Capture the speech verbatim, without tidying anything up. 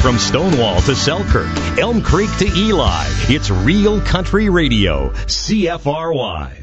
From Stonewall to Selkirk, Elm Creek to Eli, it's Real Country Radio, C F R Y.